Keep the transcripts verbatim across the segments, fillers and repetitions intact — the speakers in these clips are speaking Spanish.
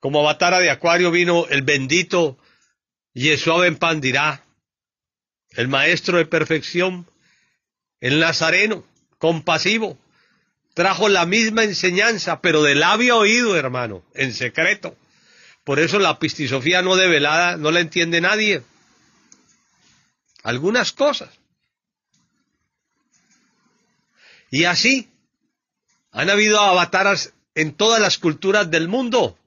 como avatara de Acuario vino el bendito Yeshua ben Pandirá, el maestro de perfección, el nazareno, compasivo, trajo la misma enseñanza, pero de labio a oído, hermano, en secreto. Por eso la pistisofía no develada no la entiende nadie. Algunas cosas. Y así han habido avataras en todas las culturas del mundo.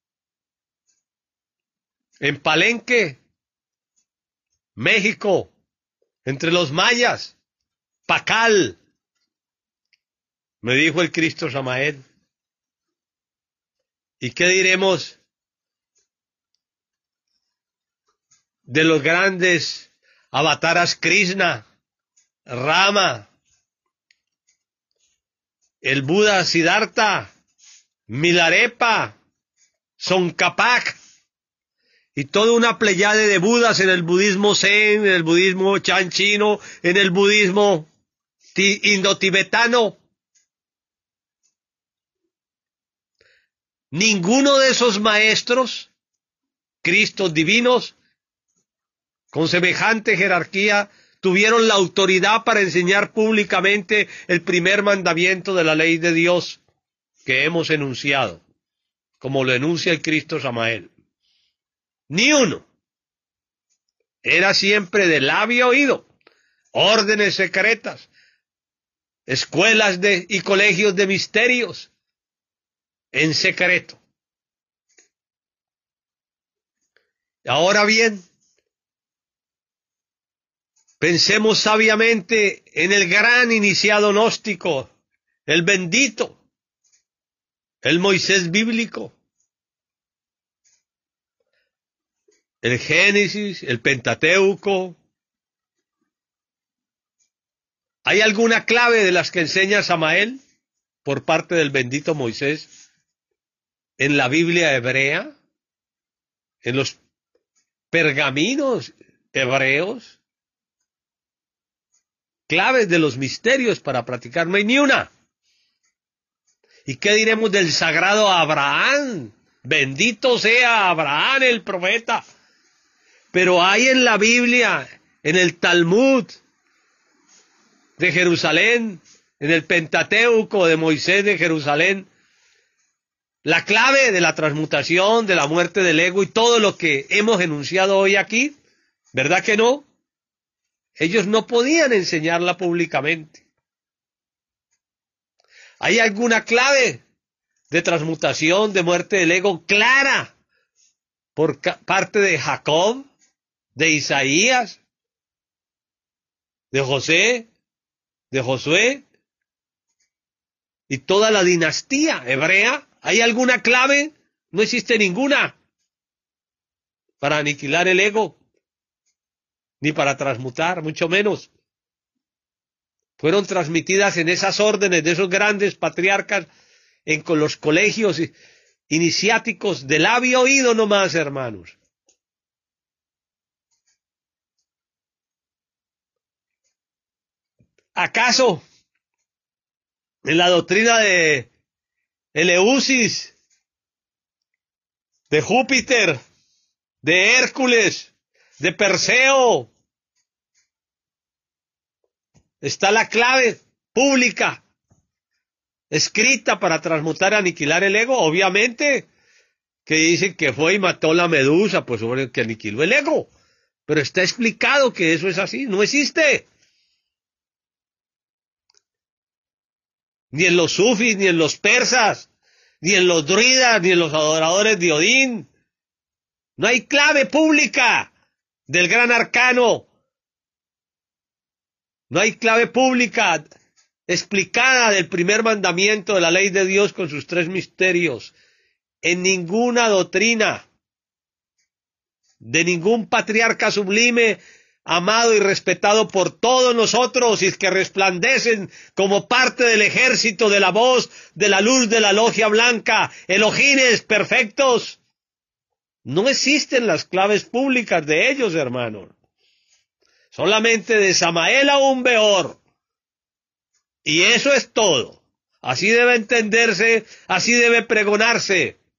En Palenque, México, entre los mayas, Pacal, me dijo el Cristo Samael. ¿Y qué diremos de los grandes avataras Krishna, Rama, el Buda Siddhartha, Milarepa, Tsongkhapa, y toda una pleyade de Budas en el budismo Zen, en el budismo Chan chino, en el budismo indo-tibetano? Ninguno de esos maestros, Cristos divinos, con semejante jerarquía, tuvieron la autoridad para enseñar públicamente el primer mandamiento de la ley de Dios que hemos enunciado, como lo enuncia el Cristo Samael. Ni uno. Era siempre de labio oído, órdenes secretas, escuelas de, y colegios de misterios, en secreto. Ahora bien, pensemos sabiamente en el gran iniciado gnóstico, el bendito, el Moisés bíblico, el Génesis, el Pentateuco. ¿Hay alguna clave de las que enseña Samael por parte del bendito Moisés en la Biblia hebrea, en los pergaminos hebreos? Claves de los misterios para practicar, no hay ni una. ¿Y qué diremos del sagrado Abraham? Bendito sea Abraham el profeta. Pero hay en la Biblia, en el Talmud de Jerusalén, en el Pentateuco de Moisés de Jerusalén, la clave de la transmutación, de la muerte del ego y todo lo que hemos enunciado hoy aquí, ¿verdad que no? Ellos no podían enseñarla públicamente. ¿Hay alguna clave de transmutación, de muerte del ego clara por parte de Jacob, de Isaías, de José, de Josué y toda la dinastía hebrea? ¿Hay alguna clave? No existe ninguna para aniquilar el ego, ni para transmutar, mucho menos. Fueron transmitidas en esas órdenes de esos grandes patriarcas, en con los colegios iniciáticos de labio oído nomás, hermanos. ¿Acaso en la doctrina de Eleusis, de Júpiter, de Hércules, de Perseo, está la clave pública, escrita para transmutar y aniquilar el ego? Obviamente que dicen que fue y mató la medusa, pues sobre que aniquiló el ego, pero está explicado que eso es así, no existe. Ni en los sufis, ni en los persas, ni en los druidas, ni en los adoradores de Odín. No hay clave pública del gran arcano. No hay clave pública explicada del primer mandamiento de la ley de Dios con sus tres misterios. En ninguna doctrina de ningún patriarca sublime, amado y respetado por todos nosotros, y que resplandecen como parte del ejército de la voz, de la luz de la logia blanca, elogines perfectos. No existen las claves públicas de ellos, hermanos. Solamente de Samael a un Beor. Y eso es todo. Así debe entenderse, así debe pregonarse.